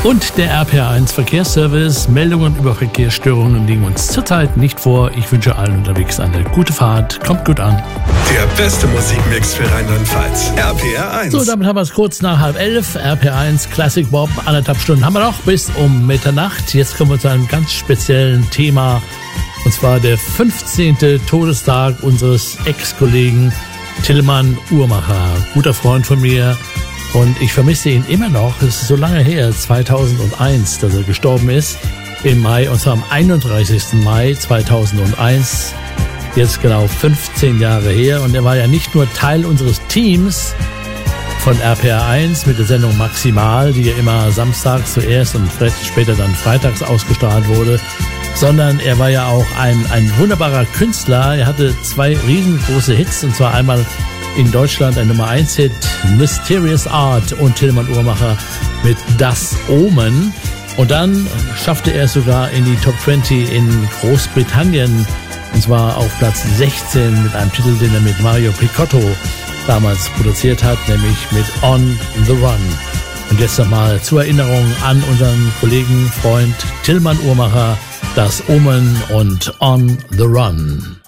Und der RPR1 Verkehrsservice. Meldungen über Verkehrsstörungen liegen uns zurzeit nicht vor. Ich wünsche allen unterwegs eine gute Fahrt. Kommt gut an. Der beste Musikmix für Rheinland-Pfalz. RPR1. So, damit haben wir es kurz nach 10:30. RPR1 Classic Bob. 1,5 Stunden haben wir noch bis um Mitternacht. Jetzt kommen wir zu einem ganz speziellen Thema. Und zwar der 15. Todestag unseres Ex-Kollegen Tillmann Uhrmacher. Guter Freund von mir. Und ich vermisse ihn immer noch. Es ist so lange her, 2001, dass er gestorben ist. Im Mai, und zwar am 31. Mai 2001. Jetzt genau 15 Jahre her. Und er war ja nicht nur Teil unseres Teams von RPR1 mit der Sendung Maximal, die ja immer samstags zuerst und später dann freitags ausgestrahlt wurde, sondern er war ja auch ein wunderbarer Künstler. Er hatte 2 riesengroße Hits, und zwar einmal in Deutschland ein Nummer 1 Hit, Mysterious Art, und Tillmann Uhrmacher mit Das Omen. Und dann schaffte er es sogar in die Top 20 in Großbritannien, und zwar auf Platz 16 mit einem Titel, den er mit Mario Picotto damals produziert hat, nämlich mit On the Run. Und jetzt nochmal zur Erinnerung an unseren Kollegen, Freund Tillmann Uhrmacher, Das Omen und On the Run.